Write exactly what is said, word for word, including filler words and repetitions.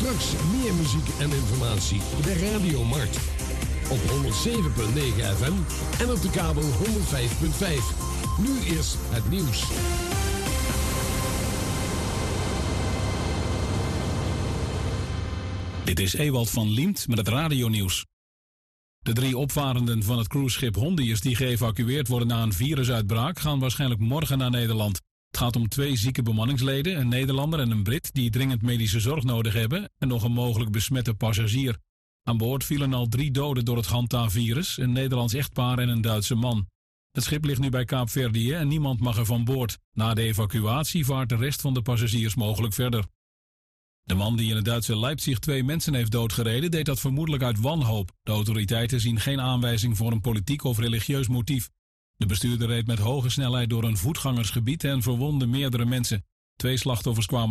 Straks meer muziek en informatie bij Radio Markt. Op honderdzeven komma negen F M en op de kabel honderdvijf komma vijf. Nu eerst het nieuws. Dit is Ewald van Liemt met het radionieuws. De drie opvarenden van het cruiseschip Hondius die geëvacueerd worden na een virusuitbraak gaan waarschijnlijk morgen naar Nederland. Het gaat om twee zieke bemanningsleden, een Nederlander en een Brit die dringend medische zorg nodig hebben en nog een mogelijk besmette passagier. Aan boord vielen al drie doden door het Hanta-virus, een Nederlands echtpaar en een Duitse man. Het schip ligt nu bij Kaapverdië en niemand mag er van boord. Na de evacuatie vaart de rest van de passagiers mogelijk verder. De man die in het Duitse Leipzig twee mensen heeft doodgereden deed dat vermoedelijk uit wanhoop. De autoriteiten zien geen aanwijzing voor een politiek of religieus motief. De bestuurder reed met hoge snelheid door een voetgangersgebied en verwondde meerdere mensen. Twee slachtoffers kwamen